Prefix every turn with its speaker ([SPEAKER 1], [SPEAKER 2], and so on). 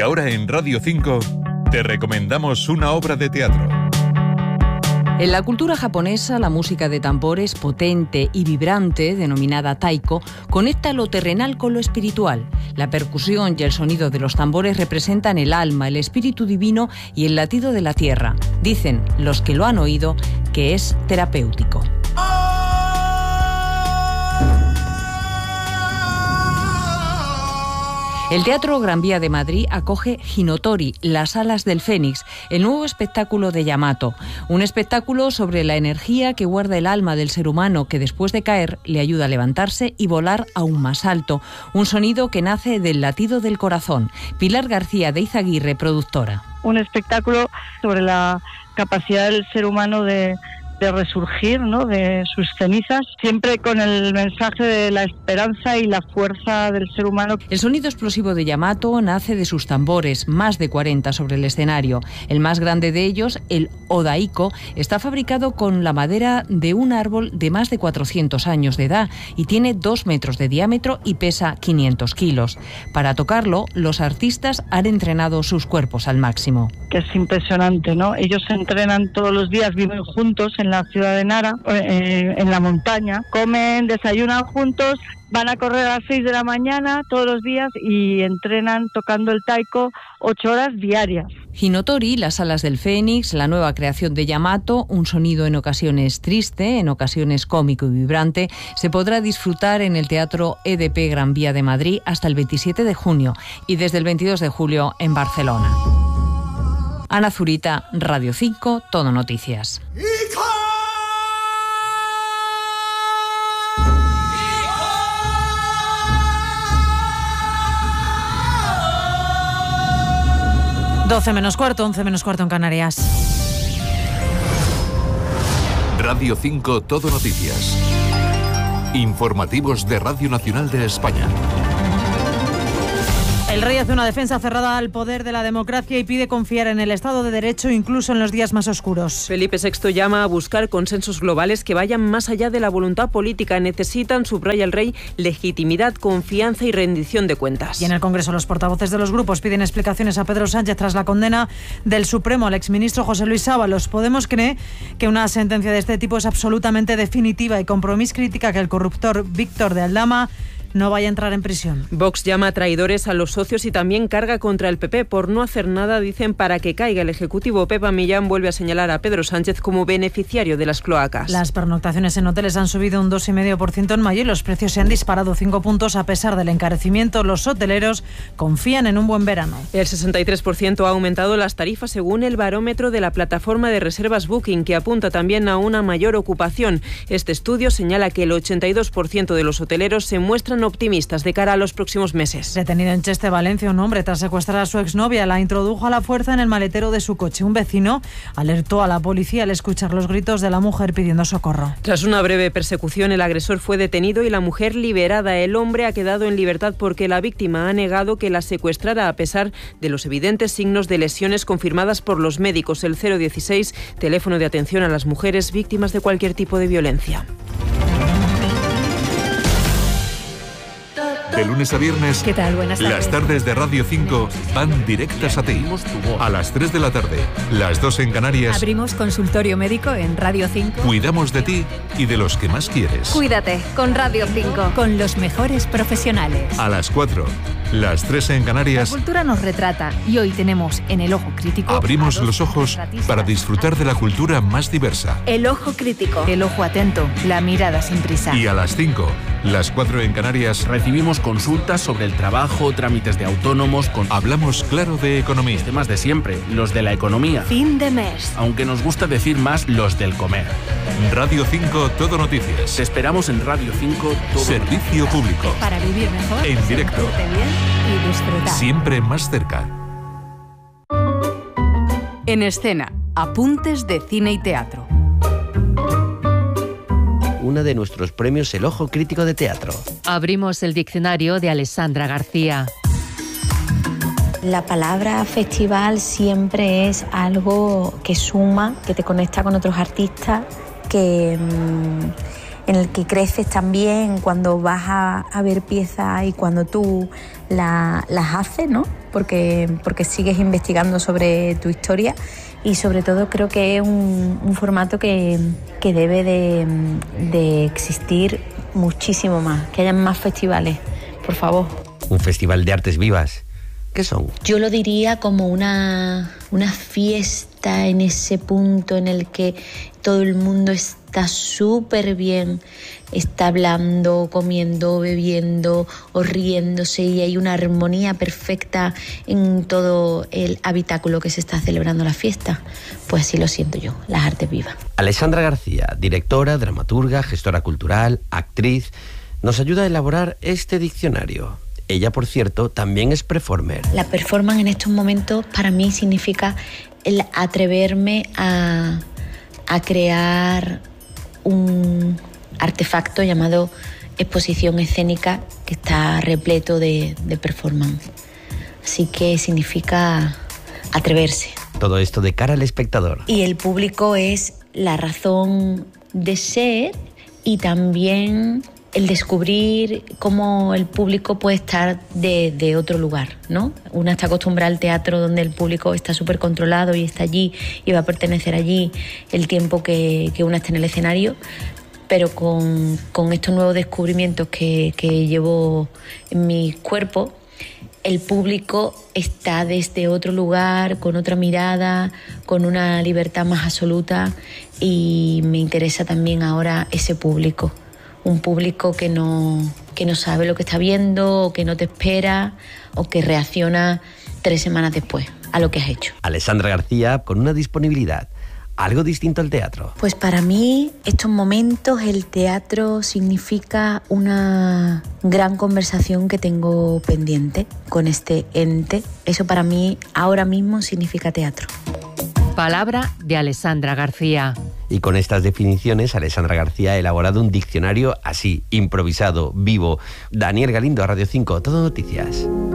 [SPEAKER 1] ahora en Radio 5 te recomendamos una obra de teatro.
[SPEAKER 2] En la cultura japonesa, la música de tambores potente y vibrante, denominada taiko, conecta lo terrenal con lo espiritual. La percusión y el sonido de los tambores representan el alma, el espíritu divino y el latido de la tierra. Dicen los que lo han oído que es terapéutico. El Teatro Gran Vía de Madrid acoge Hinotori, las alas del Fénix, el nuevo espectáculo de Yamato. Un espectáculo sobre la energía que guarda el alma del ser humano, que después de caer le ayuda a levantarse y volar aún más alto. Un sonido que nace del latido del corazón. Pilar García de Izaguirre, productora.
[SPEAKER 3] Un espectáculo sobre la capacidad del ser humano de resurgir, ¿no?, de sus cenizas, siempre con el mensaje de la esperanza y la fuerza del ser humano.
[SPEAKER 2] El sonido explosivo de Yamato nace de sus tambores, más de 40 sobre el escenario. El más grande de ellos, el Odaiko, está fabricado con la madera de un árbol de más de 400 años de edad y tiene 2 metros de diámetro y pesa 500 kilos. Para tocarlo, los artistas han entrenado sus cuerpos al máximo.
[SPEAKER 3] Que es impresionante, ¿no? Ellos se entrenan todos los días, viven juntos en la ciudad de Nara, en la montaña, comen, desayunan juntos, van a correr a las 6 de la mañana todos los días y entrenan tocando el taiko 8 horas diarias.
[SPEAKER 2] Hinotori, las alas del Fénix, la nueva creación de Yamato, un sonido en ocasiones triste, en ocasiones cómico y vibrante, se podrá disfrutar en el Teatro EDP Gran Vía de Madrid hasta el 27 de junio y desde el 22 de julio en Barcelona. Ana Zurita, Radio 5, Todo Noticias.
[SPEAKER 4] 12 menos cuarto, 11 menos cuarto en Canarias.
[SPEAKER 1] Radio 5 Todo Noticias. Informativos de Radio Nacional de España.
[SPEAKER 4] El rey hace una defensa cerrada al poder de la democracia y pide confiar en el Estado de Derecho incluso en los días más oscuros.
[SPEAKER 5] Felipe VI llama a buscar consensos globales que vayan más allá de la voluntad política. Necesitan, subraya el rey, legitimidad, confianza y rendición de cuentas.
[SPEAKER 4] Y en el Congreso los portavoces de los grupos piden explicaciones a Pedro Sánchez tras la condena del Supremo al exministro José Luis Ábalos. Podemos cree que una sentencia de este tipo es absolutamente definitiva y Compromís critica que el corruptor Víctor de Aldama no vaya a entrar en prisión.
[SPEAKER 5] Vox llama traidores a los socios y también carga contra el PP por no hacer nada, dicen, para que caiga el Ejecutivo. Pepa Millán vuelve a señalar a Pedro Sánchez como beneficiario de las cloacas.
[SPEAKER 4] Las pernoctaciones en hoteles han subido un 2,5% en mayo y los precios se han disparado 5 puntos a pesar del encarecimiento. Los hoteleros confían en un buen verano.
[SPEAKER 5] El 63% ha aumentado las tarifas según el barómetro de la plataforma de reservas Booking, que apunta también a una mayor ocupación. Este estudio señala que el 82% de los hoteleros se muestran optimistas de cara a los próximos meses.
[SPEAKER 4] Detenido en Cheste, Valencia, un hombre tras secuestrar a su exnovia la introdujo a la fuerza en el maletero de su coche. Un vecino alertó a la policía al escuchar los gritos de la mujer pidiendo socorro.
[SPEAKER 5] Tras una breve persecución, el agresor fue detenido y la mujer liberada. El hombre ha quedado en libertad porque la víctima ha negado que la secuestrara a pesar de los evidentes signos de lesiones confirmadas por los médicos. El 016, teléfono de atención a las mujeres víctimas de cualquier tipo de violencia.
[SPEAKER 1] De lunes a viernes,
[SPEAKER 4] ¿Qué tal? Buenas tardes.
[SPEAKER 1] Las tardes de Radio 5 van directas a ti. A las 3 de la tarde, las 2 en Canarias.
[SPEAKER 6] Abrimos consultorio médico en Radio 5.
[SPEAKER 1] Cuidamos de ti y de los que más quieres.
[SPEAKER 6] Cuídate con Radio 5. Con los mejores profesionales.
[SPEAKER 1] A las 4, las 3 en Canarias.
[SPEAKER 6] La cultura nos retrata y hoy tenemos en El Ojo Crítico.
[SPEAKER 1] Abrimos los ojos para disfrutar de la cultura más diversa.
[SPEAKER 6] El Ojo Crítico. El ojo atento, la mirada sin prisa.
[SPEAKER 1] Y a las 5, las 4 en Canarias.
[SPEAKER 7] Recibimos consultas sobre el trabajo, trámites de autónomos.
[SPEAKER 1] Hablamos claro de economía.
[SPEAKER 7] Los temas de siempre, los de la economía.
[SPEAKER 6] Fin de mes.
[SPEAKER 7] Aunque nos gusta decir más los del comer.
[SPEAKER 1] Radio 5 Todo Noticias.
[SPEAKER 7] Te esperamos en Radio 5 Todo
[SPEAKER 1] Servicio público.
[SPEAKER 6] Para vivir mejor.
[SPEAKER 1] En directo.
[SPEAKER 6] Sentirte bien y disfrutar.
[SPEAKER 1] Siempre más cerca.
[SPEAKER 8] En escena, apuntes de cine y teatro.
[SPEAKER 9] Uno de nuestros premios, el Ojo Crítico de Teatro.
[SPEAKER 10] Abrimos el diccionario de Alessandra García.
[SPEAKER 11] La palabra festival siempre es algo que suma, que te conecta con otros artistas, en el que creces también cuando vas a ver piezas y cuando tú las haces, ¿no? Porque sigues investigando sobre tu historia y sobre todo creo que es un formato que debe de existir muchísimo más, que haya más festivales, por favor.
[SPEAKER 9] Un festival de artes vivas. ¿Qué son?
[SPEAKER 11] Yo lo diría como una fiesta en ese punto en el que todo el mundo está súper bien, está hablando, comiendo, bebiendo o riéndose y hay una armonía perfecta en todo el habitáculo que se está celebrando la fiesta. Pues así lo siento yo, las artes vivas.
[SPEAKER 9] Alessandra García, directora, dramaturga, gestora cultural, actriz, nos ayuda a elaborar este diccionario. Ella, por cierto, también es performer.
[SPEAKER 11] La performance en estos momentos para mí significa el atreverme a crear un artefacto llamado exposición escénica que está repleto de performance. Así que significa atreverse.
[SPEAKER 9] Todo esto de cara al espectador.
[SPEAKER 11] Y el público es la razón de ser y también el descubrir cómo el público puede estar de otro lugar, ¿no? Una está acostumbrada al teatro donde el público está súper controlado y está allí y va a pertenecer allí el tiempo que una está en el escenario, pero con estos nuevos descubrimientos que llevo en mi cuerpo, el público está desde otro lugar, con otra mirada, con una libertad más absoluta y me interesa también ahora ese público. Un público que no sabe lo que está viendo, o que no te espera, o que reacciona 3 semanas después a lo que has hecho.
[SPEAKER 9] Alessandra García, con una disponibilidad algo distinto al teatro.
[SPEAKER 11] Pues para mí, estos momentos, el teatro significa una gran conversación que tengo pendiente con este ente. Eso para mí, ahora mismo, significa teatro.
[SPEAKER 10] Palabra de Alessandra García.
[SPEAKER 9] Y con estas definiciones, Alessandra García ha elaborado un diccionario así, improvisado, vivo. Daniel Galindo, Radio 5, Todo Noticias.